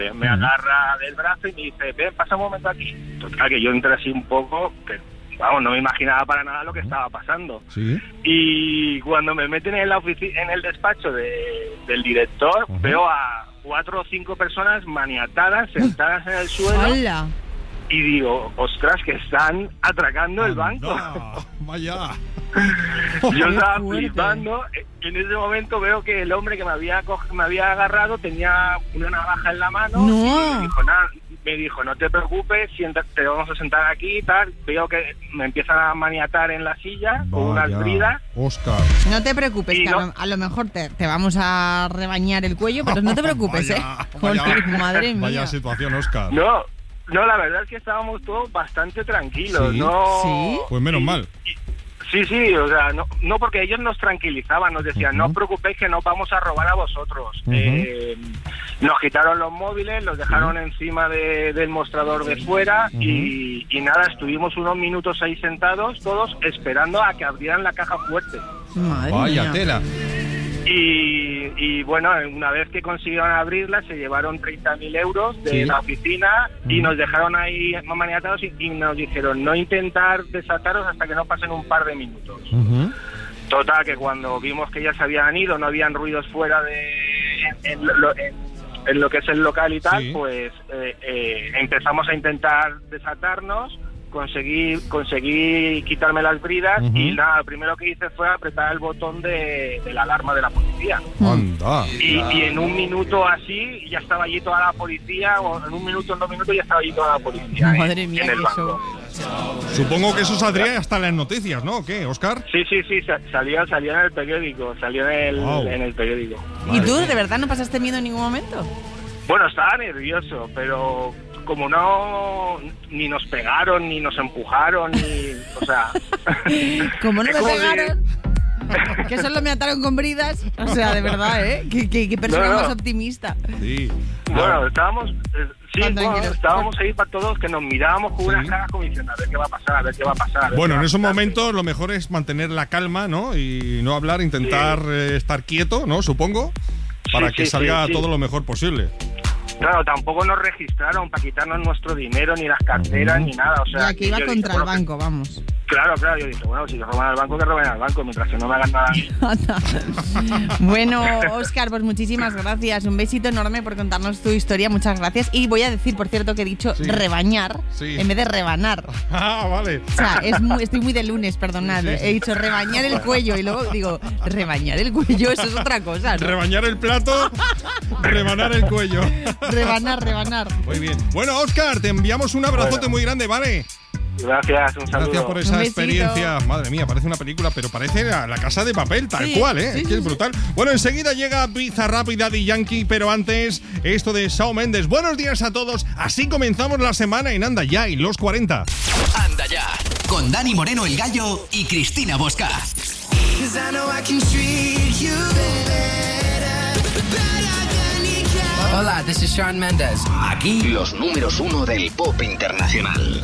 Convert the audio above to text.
Me agarra del brazo y me dice, ven, pasa un momento aquí. Total, que yo entré así un poco, que vamos, no me imaginaba para nada lo que estaba pasando. ¿Sí? Y cuando me meten en la oficina, en el despacho del director, veo a 4 o 5 personas maniatadas, sentadas en el suelo. ¡Hala! Y digo, ostras, que están atracando el banco. Vaya. Yo estaba fuerte. flipando. En ese momento veo que el hombre que me había agarrado tenía una navaja en la mano. No. Y me dijo, no te preocupes, te vamos a sentar aquí y tal. Veo que me empiezan a maniatar en la silla con unas bridas. Óscar. No te preocupes, que a lo mejor te vamos a rebañar el cuello, pero no te preocupes, vaya, madre mía. Vaya situación, Óscar. No, la verdad es que estábamos todos bastante tranquilos. ¿Sí? No, ¿Sí? Pues menos mal. Sí, o sea, no porque ellos nos tranquilizaban, nos decían, no os preocupéis que no vamos a robar a vosotros. Nos quitaron los móviles, los dejaron encima del mostrador de fuera y nada, estuvimos unos minutos ahí sentados todos esperando a que abrieran la caja fuerte. Madre Vaya mía. tela. Y bueno, una vez que consiguieron abrirla, se llevaron 30.000 euros de la oficina y nos dejaron ahí maniatados y nos dijeron no intentar desataros hasta que no pasen un par de minutos. Total, que cuando vimos que ya se habían ido, no habían ruidos fuera en lo que es el local y tal, pues empezamos a intentar desatarnos. Conseguí quitarme las bridas y nada, lo primero que hice fue apretar el botón de la alarma de la policía. Anda. Y en un minuto así ya estaba allí toda la policía, o en un minuto, en 2 minutos ya estaba allí toda la policía. Madre mía, en el qué banco. Supongo que eso saldría hasta en las noticias, ¿no? ¿O qué, Óscar? Sí, salió en el periódico, en el periódico. ¿Y tú, de verdad, no pasaste miedo en ningún momento? Bueno, estaba nervioso, pero como ni nos pegaron, ni nos empujaron, o sea... Como no me pegaron, que solo me ataron con bridas, o sea, de verdad, ¿eh? Qué persona más optimista. Sí. Bueno, estábamos ahí para todos, que nos mirábamos con unas caras como diciendo, a ver qué va a pasar. Bueno, en esos momentos lo mejor es mantener la calma, ¿no? Y no hablar, intentar estar quieto, ¿no? Supongo, para que salga todo lo mejor posible. Claro, tampoco nos registraron para quitarnos nuestro dinero, ni las carteras, ni nada. O sea, Ya que iba contra el banco, vamos. Claro, yo dije, bueno, si roban al banco, que roben al banco, mientras que no me hagan nada. Bueno, Óscar, pues muchísimas gracias. Un besito enorme por contarnos tu historia, muchas gracias. Y voy a decir, por cierto, que he dicho rebañar en vez de rebanar. Ah, vale. O sea, estoy muy de lunes, perdonad. He dicho rebañar el cuello y luego digo, rebañar el cuello, eso es otra cosa, ¿no? Rebañar el plato, rebanar el cuello. Rebanar. Muy bien. Bueno, Óscar, te enviamos un abrazote muy grande, ¿vale? Gracias, un saludo. Gracias por esa experiencia. Madre mía, parece una película, pero parece la Casa de Papel, tal cual, ¿eh? Es que es brutal. Bueno, enseguida llega Bizarrap y Daddy Yankee, pero antes, esto de Shawn Mendes. Buenos días a todos. Así comenzamos la semana en Anda Ya y los 40. Anda Ya, con Dani Moreno el Gallo y Cristina Bosca. Hola, this is Shawn Mendes. Aquí los números 1 del pop internacional.